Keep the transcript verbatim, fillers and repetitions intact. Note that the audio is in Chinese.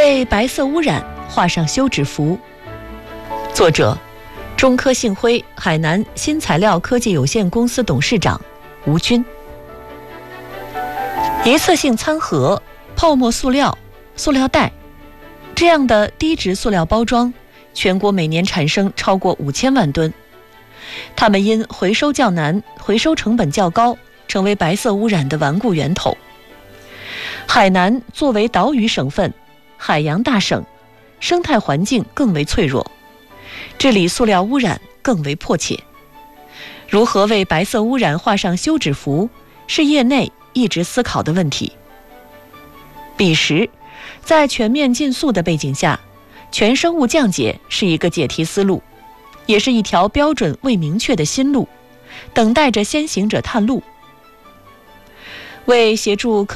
为白色污染画上休止符。作者：中科信辉海南新材料科技有限公司董事长吴军。一次性餐盒、泡沫塑料、塑料袋这样的低值塑料包装，全国每年产生超过五千万吨。它们因回收较难、回收成本较高，成为白色污染的顽固源头。海南作为岛屿省份、海洋大省，生态环境更为脆弱，治理塑料污染更为迫切。如何为白色污染画上休止符，是业内一直思考的问题。彼时，在全面禁塑的背景下，全生物降解是一个解题思路，也是一条标准未明确的新路，等待着先行者探路。为协助科